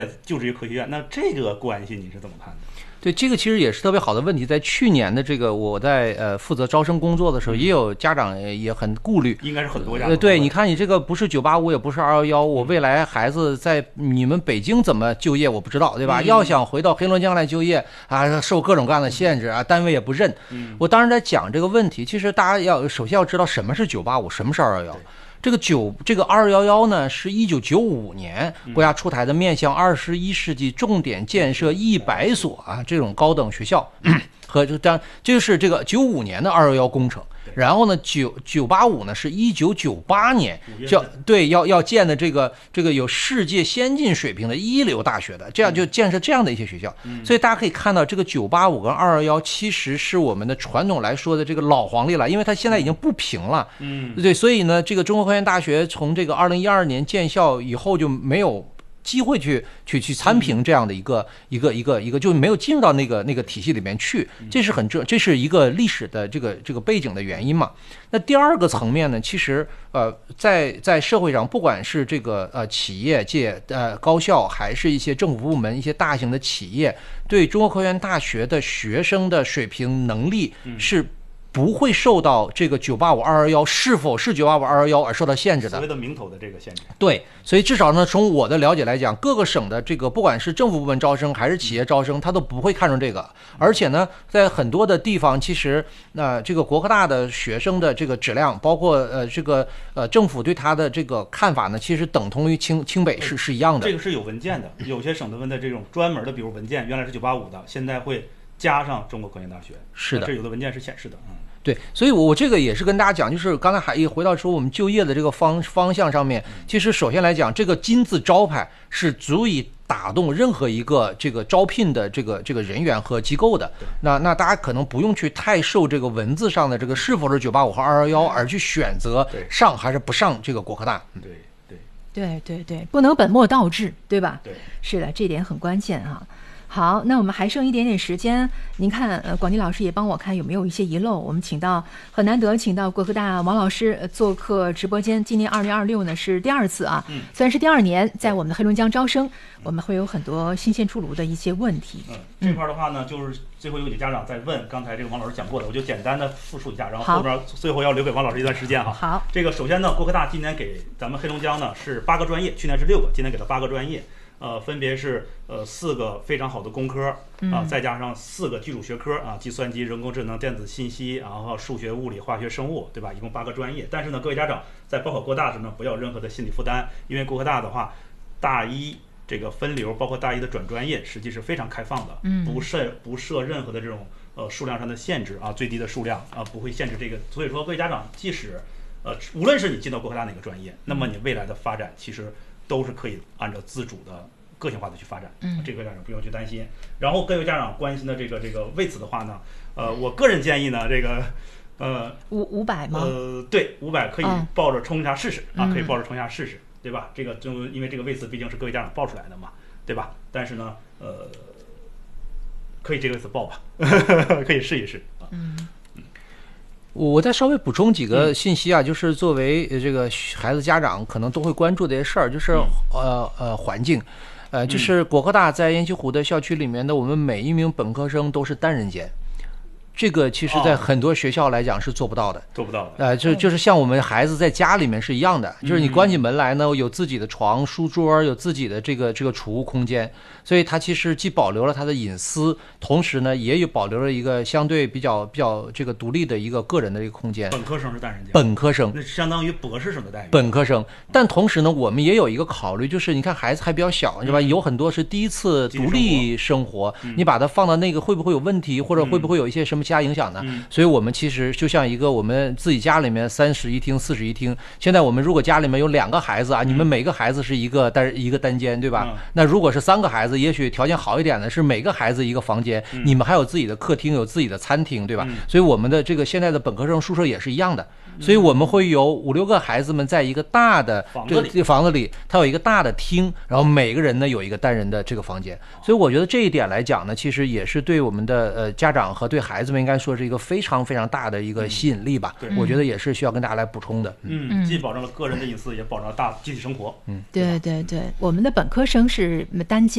就职于科学院，那这个关系你是怎么看的？ 对，这个其实也是特别好的问题。在去年的这个我在负责招生工作的时候，也有家长也很顾虑， 应该是很多家长。 对，你看你这个不是985，也不是211，我未来孩子在你们北京怎么就业我不知道，对吧？要想回到黑龙江来就业啊，受各种各样的限制啊，单位也不认。我当时在讲这个问题，其实大家首先要知道什么是985，什么是211。这个2211呢，是1995年国家出台的面向21世纪重点建设100所啊这种高等学校，和这就是这个95年的211工程。然后呢，985呢是1998年要建的这个有世界先进水平的一流大学的，这样就建设这样的一些学校。所以大家可以看到，这个985跟211其实是我们的传统来说的这个老黄历了，因为它现在已经不平了。对，所以呢，这个中国科学大学从这个2012年建校以后就没有机会去参评这样的一个，就没有进入到那个体系里面去，这是一个历史的这个背景的原因嘛。那第二个层面呢，其实在社会上，不管是这个企业界高校，还是一些政府部门、一些大型的企业，对中国科学院大学的学生的水平能力是不会受到这个985、211是否是985、211而受到限制的， 所谓的名头的这个限制。 对，所以至少呢，从我的了解来讲，各个省的这个不管是政府部门招生还是企业招生，他都不会看重这个。而且呢，在很多的地方，其实这个国科大的学生的这个质量，包括政府对他的这个看法呢，其实等同于清北是一样的。 这个是有文件的，有些省的这种专门的，比如文件原来是985的，现在会加上中国科学大学。 是的， 这有的文件是显示的。 对，所以我这个也是跟大家讲，就是刚才还回到说我们就业的这个方向上面，其实首先来讲，这个金字招牌是足以打动任何一个这个招聘的这个人员和机构的。那大家可能不用去太受这个文字上的这个是否是985和211而去选择上还是不上这个国科大。 对，不能本末倒置，对吧？ 对， 是的，这点很关键哈。好，那我们还剩一点点时间，您看，广迪老师也帮我看有没有一些遗漏。我们很难得请到国科大王老师做客直播间。今年2026呢是第2次啊，虽然是第2年，在我们的黑龙江招生，我们会有很多新鲜出炉的一些问题。 这块的话呢，就是最后有几家长在问，刚才这个王老师讲过的，我就简单的复述一下，然后后边最后要留给王老师一段时间哈。 好， 这个首先呢，国科大今年给咱们黑龙江呢是8个专业，去年是6个，今年给了8个专业。分别是4个非常好的工科啊，再加上4个基础学科啊，计算机、人工智能、电子信息，然后数学、物理、化学、生物，对吧？一共8个专业。但是呢，各位家长在报考国大的时候呢，不要有任何的心理负担，因为国科大的话，大一这个分流，包括大一的转专业，实际是非常开放的，不设任何的这种数量上的限制啊，最低的数量啊，不会限制这个。所以说，各位家长即使无论是你进到国科大哪个专业，那么你未来的发展其实都是可以按照自主的个性化的去发展，这个家长不用去担心。然后各位家长关心的这个为此的话呢，我个人建议呢，这个 500吗？ 对，500可以抱着冲一下试试啊，可以抱着冲一下试试，对吧？这个就因为这个位次毕竟是各位家长报出来的嘛，对吧？但是呢，可以这个位次报吧，可以试一试啊。 我再稍微补充几个信息啊，就是作为这个孩子家长可能都会关注的一些事儿，就是环境，就是国科大在雁栖湖的校区里面的，我们每一名本科生都是单人间。这个其实在很多学校来讲是做不到的，就是像我们孩子在家里面是一样的，就是你关起门来呢，有自己的床、书桌，有自己的这个储物空间，所以它其实既保留了它的隐私，同时呢，也有保留了一个相对比较这个独立的一个个人的一个空间。 本科生是单人间， 本科生那相当于博士生的待遇。 本科生，但同时呢，我们也有一个考虑，就是你看孩子还比较小，是吧？有很多是第一次独立生活，你把它放到那个会不会有问题，或者会不会有一些什么其他影响呢？所以我们其实就像一个我们自己家里面31厅、41厅，现在我们如果家里面有2个孩子啊，你们每个孩子是一个单间，对吧？那如果是3个孩子，也许条件好一点的是每个孩子一个房间，你们还有自己的客厅，有自己的餐厅，对吧？所以我们的这个现在的本科生宿舍也是一样的。 所以我们会有5、6个孩子们在一个大的这个房子里，它有一个大的厅，然后每个人呢有一个单人的这个房间。所以我觉得这一点来讲呢，其实也是对我们的家长和对孩子们应该说是一个非常非常大的一个吸引力吧。我觉得也是需要跟大家来补充的。 既保证了个人的隐私，也保证了大集体生活。 对，我们的本科生是单间。